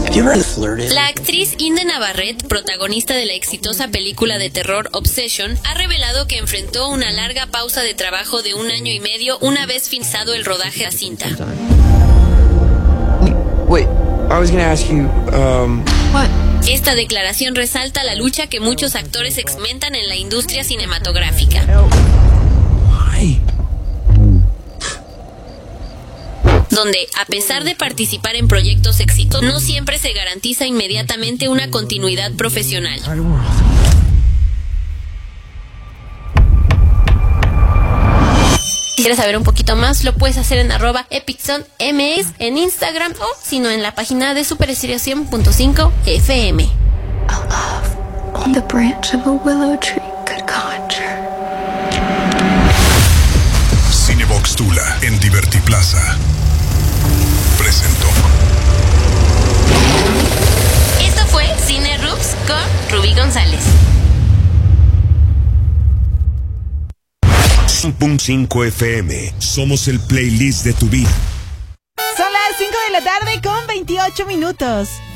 La actriz Inde Navarrete, protagonista de la exitosa película de terror Obsession, ha revelado que enfrentó una larga pausa de trabajo de 1 año y medio una vez finalizado el rodaje de la cinta. Wait, I was gonna ask you, What? Esta declaración resalta la lucha que muchos actores experimentan en la industria cinematográfica. Why? Donde, a pesar de participar en proyectos exitosos, no siempre se garantiza inmediatamente una continuidad profesional. Si quieres saber un poquito más, lo puedes hacer en @EpicSonMX en Instagram o, si no, en la página de Superestéreo 100.5 FM. A love on the branch of a willow tree could conjure. Cinebox Tula en Divertiplaza presentó. Esto fue Cine Roots con Rubí González. 5.5 FM. Somos el playlist de tu vida. Son las 5 de la tarde con 28 minutos.